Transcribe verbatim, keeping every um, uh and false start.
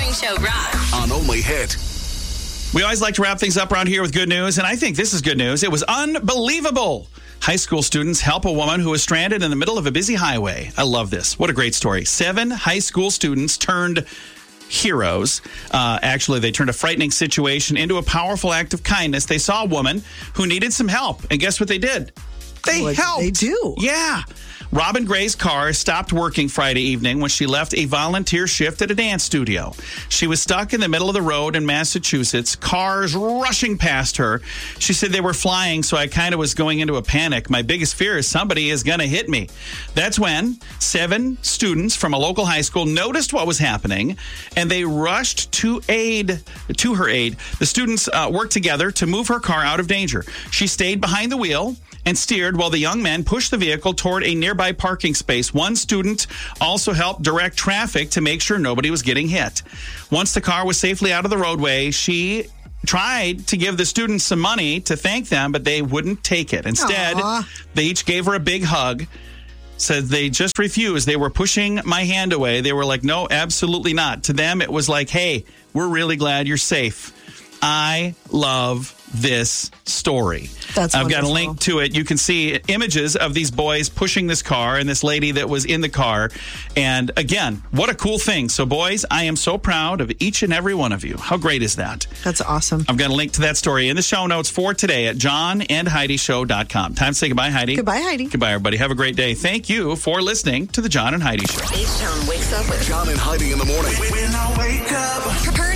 Morning Show rocks. On Only Hit. We always like to wrap things up around here with good news, and I think this is good news. It was unbelievable. High school students help a woman who was stranded in the middle of a busy highway. I love this. What a great story. Seven high school students turned heroes. Uh, actually, they turned a frightening situation into a powerful act of kindness. They saw a woman who needed some help, and guess what they did? They What helped. did they do? Yeah. Robin Gray's car stopped working Friday evening when she left a volunteer shift at a dance studio. She was stuck in the middle of the road in Massachusetts, cars rushing past her. She said they were flying, so I kind of was going into a panic. My biggest fear is somebody is going to hit me. That's when seven students from a local high school noticed what was happening, and they rushed to aid, to her aid. The students uh, worked together to move her car out of danger. She stayed behind the wheel and steered while the young men pushed the vehicle toward a nearby parking space. One student also helped direct traffic to make sure nobody was getting hit. Once the car was safely out of the roadway, she tried to give the students some money to thank them, but they wouldn't take it. Instead, Aww. they each gave her a big hug. Said they just refused. They were pushing my hand away. They were like, no, absolutely not. To them, it was like, hey, we're really glad you're safe. I love this story. That's I've got a wonderful. link to it. You can see images of these boys pushing this car and this lady that was in the car. And again, what a cool thing. So boys, I am so proud of each and every one of you. How great is that? That's awesome. I've got a link to that story in the show notes for today at john and heidi show dot com. Time to say goodbye, Heidi. Goodbye, Heidi. Goodbye, everybody. Have a great day. Thank you for listening to the John and Heidi Show. H-Town wakes up with John and Heidi in the morning. Her